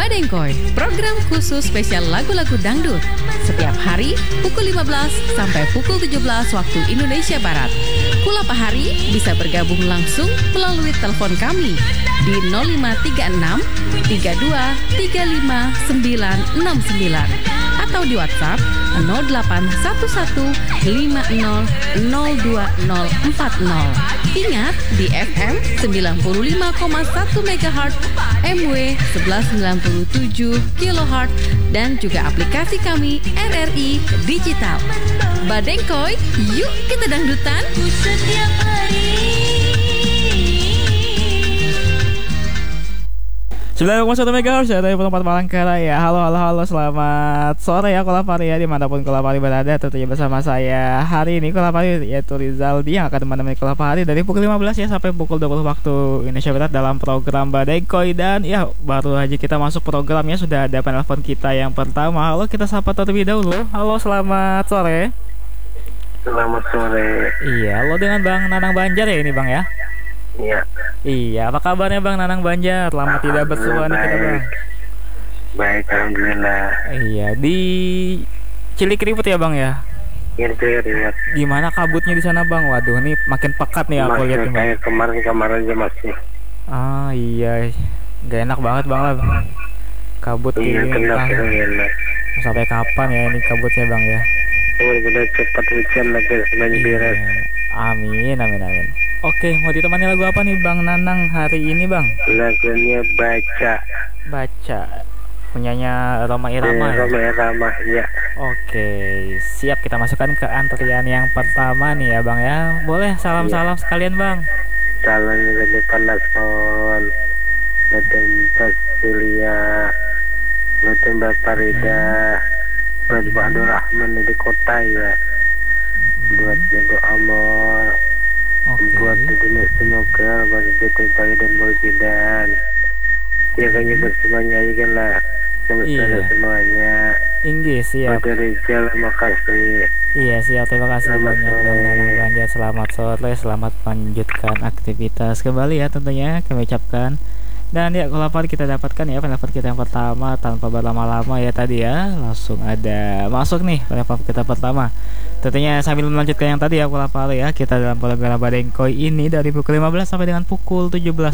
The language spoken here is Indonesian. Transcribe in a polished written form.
Badengkoy, program khusus spesial lagu-lagu dangdut. Setiap hari pukul 15 sampai pukul 17 waktu Indonesia Barat. Kula Pahari bisa bergabung langsung melalui telepon kami di 0536 32 35 969 atau di WhatsApp 0811 50 02040. Ingat di FM 95,1 MHz, MW 1197 kHz dan juga aplikasi kami RRI Digital. Badengkoy, yuk kita dangdutan setiap hari. 9,1 MHz ya, dari tempat Palangkaraya. Halo, selamat sore ya Kolapari ya, dimanapun Kolapari berada. Tentunya bersama saya hari ini Kolapari, yaitu Rizaldi, yang akan menemani Kolapari dari pukul 15 ya sampai pukul 20 waktu Indonesia Barat dalam program Badengkoy. Dan ya, baru aja kita masuk programnya sudah ada penelpon kita yang pertama. Halo, kita sapa terlebih dahulu. Halo, selamat sore. Selamat sore. Iya, halo dengan Bang Nanang Banjar ya ini Bang ya? Iya, apa kabarnya Bang Nanang Banjar? Lama tidak bersua nih kita Bang. Baik, alhamdulillah. Iya, di Cilikriwut ya Bang ya? Cilikriwut. Gimana kabutnya di sana Bang? Waduh, ini makin pekat nih aku lihat nih Bang. Kayak kemarin aja masih. Ah iya, gak enak banget Bang lah. Kabut iya, ini enak. Sampai kapan ya ini kabutnya Bang ya? Udah cepat hujan lagi semuanya beres. Amin. Oke, mau ditemani lagu apa nih Bang Nanang hari ini Bang? Lagunya Baca. Punyanya Roma Irama ya? Roma Irama, ya. Oke, siap, kita masukkan ke antrian yang pertama nih ya Bang ya. Boleh salam-salam sekalian Bang. Salam dari Panaspon, Natin Basilia, Natin Baparida, buat Abdul Rahman di kota ya. Buat Ibu Amor, buat dunia semoga bagi kita pagi dan berjidan. Ya kayaknya bersemuanya aja kan lah. Semuanya. Inggris siap. Buat Rizal, makasih. Iya siap, terima kasih banyak Bang Nanang Banjar. Selamat sore, selamat melanjutkan aktivitas kembali ya tentunya kami ucapkan. Dan ya, kalau apa kita dapatkan ya penelpon kita yang pertama tanpa berlama-lama ya tadi ya, langsung ada masuk nih penelpon kita pertama. Tentunya sambil melanjutkan yang tadi ya, kalau apa ya, kita dalam program Badengkoy ini dari pukul 15 sampai dengan pukul 17